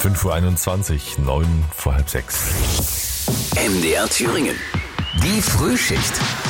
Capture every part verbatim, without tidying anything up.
fünf Uhr einundzwanzig, neun vor halb sechs. M D R Thüringen. Die Frühschicht.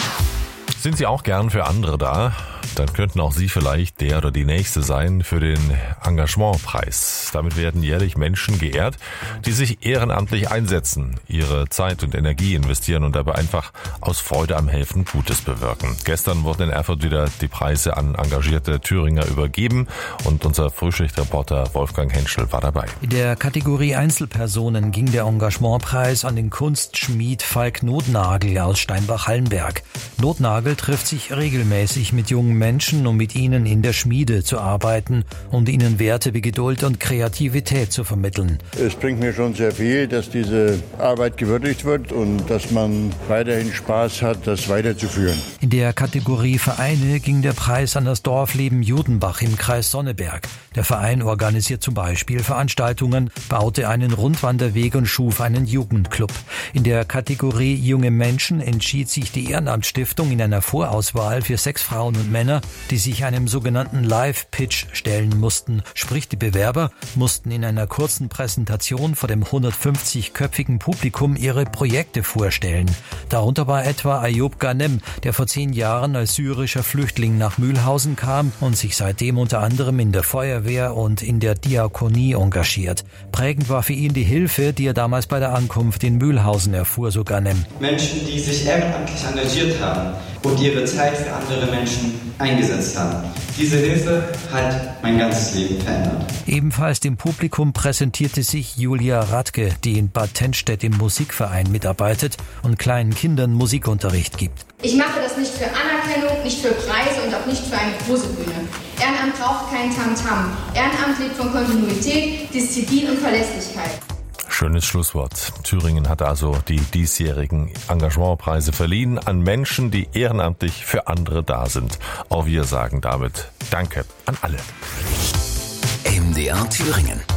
Sind Sie auch gern für andere da? Dann könnten auch Sie vielleicht der oder die Nächste sein für den Engagementpreis. Damit werden jährlich Menschen geehrt, die sich ehrenamtlich einsetzen, ihre Zeit und Energie investieren und dabei einfach aus Freude am Helfen Gutes bewirken. Gestern wurden in Erfurt wieder die Preise an engagierte Thüringer übergeben und unser Frühschichtreporter Wolfgang Henschel war dabei. In der Kategorie Einzelpersonen ging der Engagementpreis an den Kunstschmied Falk Nothnagel aus Steinbach-Hallenberg. Nothnagel trifft sich regelmäßig mit jungen Menschen, Menschen, um mit ihnen in der Schmiede zu arbeiten und ihnen Werte wie Geduld und Kreativität zu vermitteln. Es bringt mir schon sehr viel, dass diese Arbeit gewürdigt wird und dass man weiterhin Spaß hat, das weiterzuführen. In der Kategorie Vereine ging der Preis an das Dorfleben Judenbach im Kreis Sonneberg. Der Verein organisiert zum Beispiel Veranstaltungen, baute einen Rundwanderweg und schuf einen Jugendclub. In der Kategorie Junge Menschen entschied sich die Ehrenamtsstiftung in einer Vorauswahl für sechs Frauen und Männer, die sich einem sogenannten Live-Pitch stellen mussten. Sprich, die Bewerber mussten in einer kurzen Präsentation vor dem hundertfünfzig-köpfigen Publikum ihre Projekte vorstellen. Darunter war etwa Ayub Ghanem, der vor zehn Jahren als syrischer Flüchtling nach Mühlhausen kam und sich seitdem unter anderem in der Feuerwehr und in der Diakonie engagiert. Prägend war für ihn die Hilfe, die er damals bei der Ankunft in Mühlhausen erfuhr, so Ghanem. Menschen, die sich ehrenamtlich engagiert haben und ihre Zeit für andere Menschen eingesetzt haben. Diese Hilfe hat mein ganzes Leben verändert. Ebenfalls dem Publikum präsentierte sich Julia Radke, die in Bad Tennstedt im Musikverein mitarbeitet und kleinen Kindern Musikunterricht gibt. Ich mache das nicht für Anerkennung, nicht für Preise und auch nicht für eine große Bühne. Ehrenamt braucht kein Tamtam. Ehrenamt lebt von Kontinuität, Disziplin und Verlässlichkeit. Schönes Schlusswort. Thüringen hat also die diesjährigen Engagementpreise verliehen an Menschen, die ehrenamtlich für andere da sind. Auch wir sagen damit Danke an alle. M D R Thüringen.